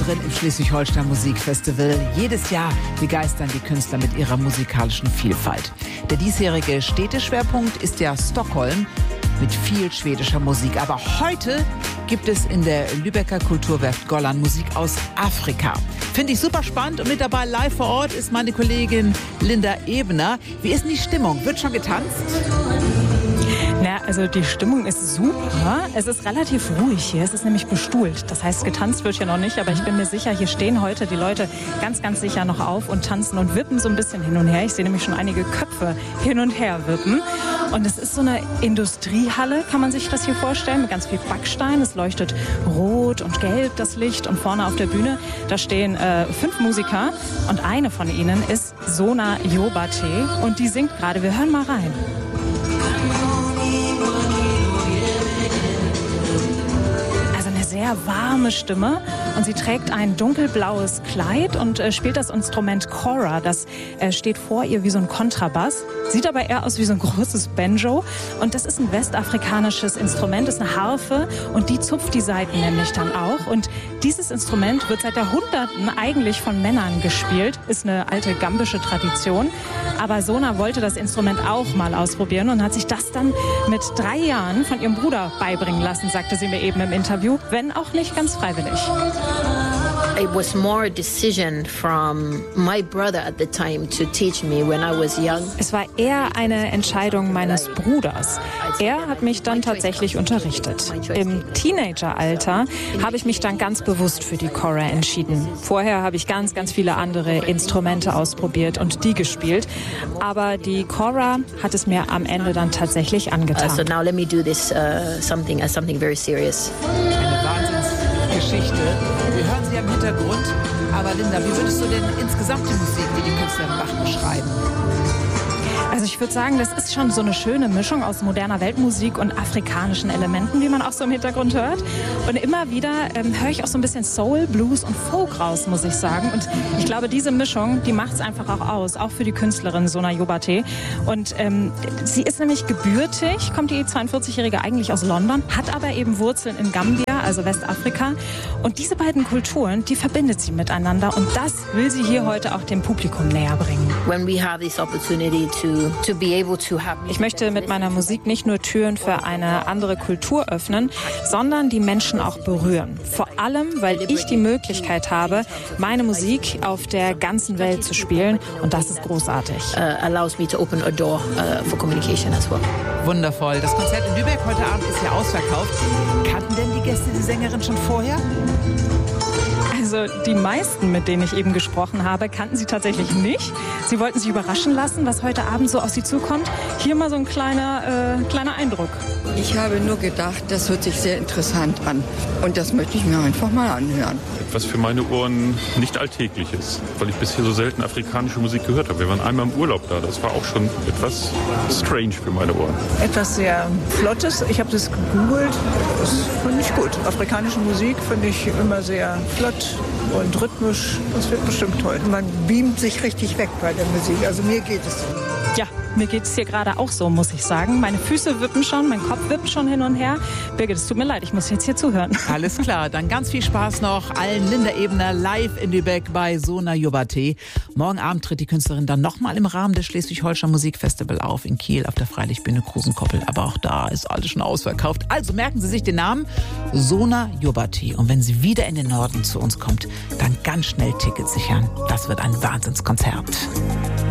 mittendrin im Schleswig-Holstein Musikfestival. Jedes Jahr begeistern die Künstler mit ihrer musikalischen Vielfalt. Der diesjährige Städteschwerpunkt ist ja Stockholm mit viel schwedischer Musik. Aber heute gibt es in der Lübecker Kulturwerft Gollan Musik aus Afrika. Finde ich super spannend und mit dabei live vor Ort ist meine Kollegin Linda Ebner. Wie ist denn die Stimmung? Wird schon getanzt? Na, also die Stimmung ist super. Es ist relativ ruhig hier. Es ist nämlich bestuhlt. Das heißt, getanzt wird hier noch nicht. Aber ich bin mir sicher, hier stehen heute die Leute ganz, ganz sicher noch auf und tanzen und wippen so ein bisschen hin und her. Ich sehe nämlich schon einige Köpfe hin und her wippen. Und es ist so eine Industriehalle, kann man sich das hier vorstellen, mit ganz viel Backstein. Es leuchtet rot und gelb, das Licht. Und vorne auf der Bühne, da stehen 5 Musiker. Und eine von ihnen ist Sona Yobate. Und die singt gerade. Wir hören mal rein. Sehr warme Stimme und sie trägt ein dunkelblaues Kleid und spielt das Instrument Kora. Das steht vor ihr wie so ein Kontrabass, sieht aber eher aus wie so ein großes Banjo und das ist ein westafrikanisches Instrument, ist eine Harfe und die zupft die Saiten nämlich dann auch und dieses Instrument wird seit Jahrhunderten eigentlich von Männern gespielt, ist eine alte gambische Tradition, aber Sona wollte das Instrument auch mal ausprobieren und hat sich das dann mit 3 Jahren von ihrem Bruder beibringen lassen, sagte sie mir eben im Interview, wenn auch nicht ganz freiwillig. It was more a decision from my brother at the time to teach me when I was young. Es war eher eine Entscheidung meines Bruders. Er hat mich dann tatsächlich unterrichtet. Im Teenageralter habe ich mich dann ganz bewusst für die Kora entschieden. Vorher habe ich ganz, ganz viele andere Instrumente ausprobiert und die gespielt. Aber die Kora hat es mir am Ende dann tatsächlich angetan. So now let me do this something very serious. Geschichte. Wir hören sie im Hintergrund. Aber Linda, wie würdest du denn insgesamt die Musik, die die Künstlerin macht, beschreiben? Also ich würde sagen, das ist schon so eine schöne Mischung aus moderner Weltmusik und afrikanischen Elementen, wie man auch so im Hintergrund hört. Und immer wieder höre ich auch so ein bisschen Soul, Blues und Folk raus, muss ich sagen. Und ich glaube, diese Mischung, die macht es einfach auch aus, auch für die Künstlerin Sona Yobate. Und sie ist nämlich gebürtig, kommt die 42-Jährige eigentlich aus London, hat aber eben Wurzeln in Gambia, also Westafrika. Und diese beiden Kulturen, die verbindet sie miteinander. Und das will sie hier heute auch dem Publikum näher bringen. When we have this opportunity to be able to have. Ich möchte mit meiner Musik nicht nur Türen für eine andere Kultur öffnen, sondern die Menschen auch berühren. Vor allem, weil ich die Möglichkeit habe, meine Musik auf der ganzen Welt zu spielen. Und das ist großartig. Allows me to open a door for communication as well. Wundervoll. Das Konzert in Lübeck heute Abend ist ja ausverkauft. Kannten denn die Gäste die Sängerin schon vorher? Also die meisten, mit denen ich eben gesprochen habe, kannten sie tatsächlich nicht. Sie wollten sich überraschen lassen, was heute Abend so auf sie zukommt. Hier mal so ein kleiner Eindruck. Ich habe nur gedacht, das hört sich sehr interessant an. Und das möchte ich mir einfach mal anhören. Etwas für meine Ohren nicht Alltägliches, weil ich bisher so selten afrikanische Musik gehört habe. Wir waren einmal im Urlaub da, das war auch schon etwas strange für meine Ohren. Etwas sehr Flottes, ich habe das gegoogelt, das finde ich gut. Afrikanische Musik finde ich immer sehr flott und rhythmisch, das wird bestimmt toll. Man beamt sich richtig weg bei der Musik, also mir geht es so. Ja, mir geht es hier gerade auch so, muss ich sagen. Meine Füße wippen schon, mein Kopf wippt schon hin und her. Birgit, es tut mir leid, ich muss jetzt hier zuhören. Alles klar, dann ganz viel Spaß noch allen. Linda Ebner live in Lübeck bei Sona Yobate. Morgen Abend tritt die Künstlerin dann nochmal im Rahmen des Schleswig-Holstein Musikfestival auf in Kiel auf der Freilichtbühne Krusenkoppel. Aber auch da ist alles schon ausverkauft. Also merken Sie sich den Namen Sona Yobate. Und wenn sie wieder in den Norden zu uns kommt, dann ganz schnell Tickets sichern. Das wird ein Wahnsinnskonzert.